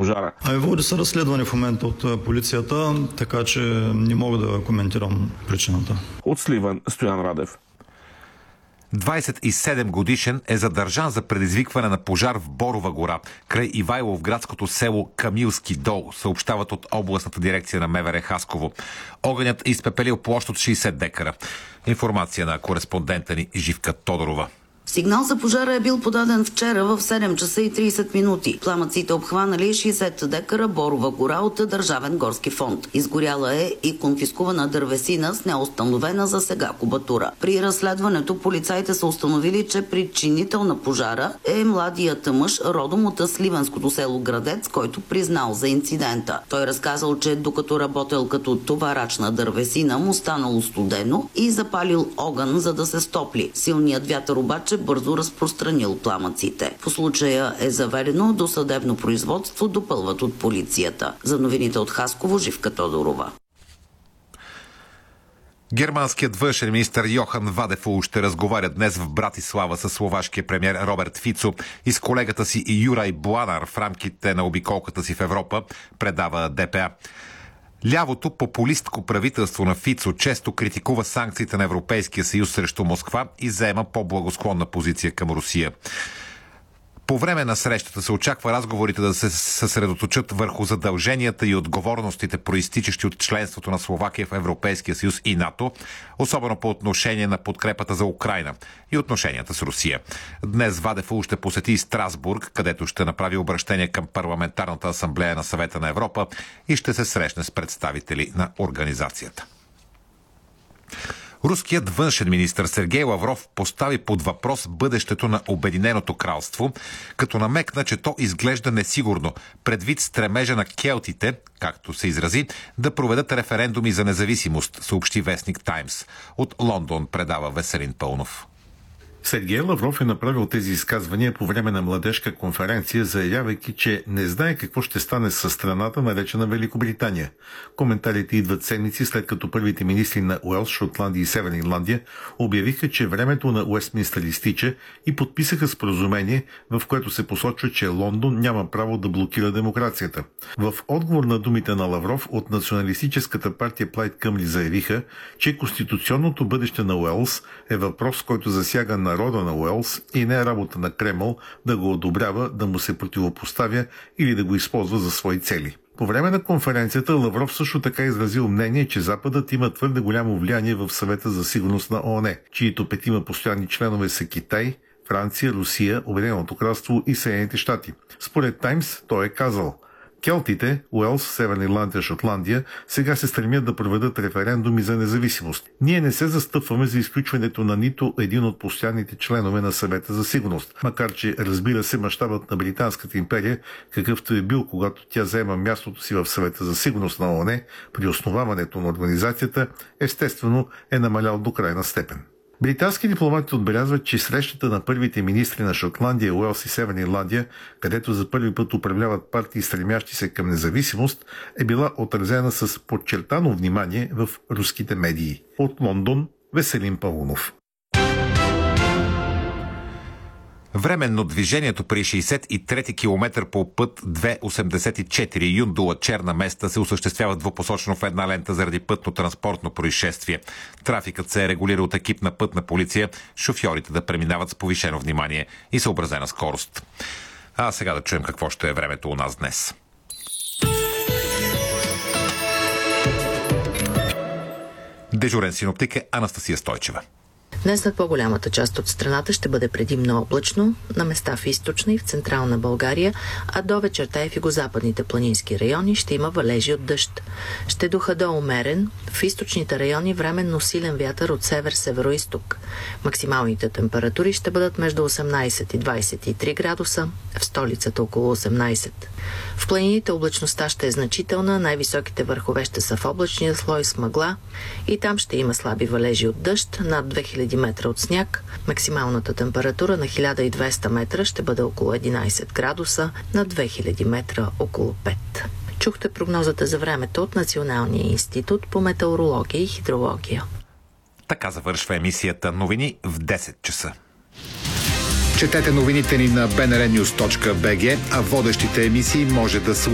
пожара? Води се разследване в момента от полицията, така че не мога да коментирам причината. От Сливен, Стоян Радев. 27 годишен е задържан за предизвикване на пожар в Борова гора, край Ивайловградското село Камилски дол, съобщават от областната дирекция на МВР Хасково. Огънят изпепелил площ от 60 декара. Информация на кореспондента ни Живка Тодорова. Сигнал за пожара е бил подаден вчера в 7 часа и 30 минути. Пламъците обхванали 60 декара Борова гора от Държавен горски фонд. Изгоряла е и конфискувана дървесина с неустановена за сега кубатура. При разследването полицаите са установили, че причинител на пожара е младият мъж, родом от сливенското село Градец, който признал за инцидента. Той разказал, че докато работел като товарач на дървесина, му станало студено и запалил огън, за да се стопли. Силният вятър обаче бързо разпространил пламъците. По случая е заведено досъдебно производство, допълват от полицията. За новините от Хасково, Живка Тодорова. Германският външен министър Йохан Вадефул ще разговаря днес в Братислава с словашкия премиер Роберт Фицо и с колегата си Юрай Бланар в рамките на обиколката си в Европа, предава ДПА. Лявото популистко правителство на Фицо често критикува санкциите на Европейския съюз срещу Москва и заема по-благосклонна позиция към Русия. По време на срещата се очаква разговорите да се съсредоточат върху задълженията и отговорностите, проистичащи от членството на Словакия в Европейския съюз и НАТО, особено по отношение на подкрепата за Украйна и отношенията с Русия. Днес Вадефул ще посети Страсбург, където ще направи обръщение към Парламентарната асамблея на Съвета на Европа и ще се срещне с представители на организацията. Руският външен министър Сергей Лавров постави под въпрос бъдещето на Обединеното кралство, като намекна, че то изглежда несигурно, предвид стремежа на келтите, както се изрази, да проведат референдуми за независимост, съобщи вестник Таймс. От Лондон предава Веселин Пълнов. Сергей Лавров е направил тези изказвания по време на младежка конференция, заявявайки, че не знае какво ще стане със страната, наречена Великобритания. Коментарите идват седмици след като първите министри на Уелс, Шотландия и Северна Ирландия обявиха, че времето на Уестминстър изтича и подписаха споразумение, в което се посочва, че Лондон няма право да блокира демокрацията. В отговор на думите на Лавров от националистическата партия Плайд Къмли заявиха, че конституционното бъдеще на Уелс е въпрос, който засяга народа на Уелс и не е работа на Кремъл да го одобрява, да му се противопоставя или да го използва за свои цели. По време на конференцията Лавров също така изразил мнение, че Западът има твърде голямо влияние в Съвета за сигурност на ООН, чието 5 постоянни членове са Китай, Франция, Русия, Обединеното кралство и Съединените щати. Според Таймс той е казал: келтите, Уелс, Северна Ирландия, Шотландия, сега се стремят да проведат референдуми за независимост. Ние не се застъпваме за изключването на нито един от постоянните членове на Съвета за сигурност, макар че, разбира се, мащабът на Британската империя, какъвто е бил, когато тя заема мястото си в Съвета за сигурност на ООН при основаването на организацията, естествено е намалял до крайна степен. Британски дипломати отбелязват, че срещата на първите министри на Шотландия, Уелс и Северна Ирландия, където за първи път управляват партии, стремящи се към независимост, е била отразена с подчертано внимание в руските медии. От Лондон, Веселин Пълнов. Временно движението при 63-ти километър по път 284 Юндула Черна Места се осъществява двупосочно в една лента заради пътно-транспортно происшествие. Трафикът се регулира от екип на пътна полиция, шофьорите да преминават с повишено внимание и съобразена скорост. А сега да чуем какво ще е времето у нас днес. Дежурен синоптик е Анастасия Стойчева. Днес над по-голямата част от страната ще бъде предимно облачно, на места в източна и в централна България, а до вечерта и в югозападните планински райони ще има валежи от дъжд. Ще духа до умерен, в източните райони временно силен вятър от север-североизток. Максималните температури ще бъдат между 18 и 23 градуса, в столицата около 18. В планините облачността ще е значителна, най-високите върхове ще са в облачния слой с мъгла и там ще има слаби валежи от дъжд, над 2000 метра от сняг. Максималната температура на 1200 метра ще бъде около 11 градуса, на 2000 метра около 5. Чухте прогнозата за времето от Националния институт по метеорология и хидрология. Така завършва емисията Новини в 10 часа. Четете новините ни на bnrnews.bg, а водещите емисии може да се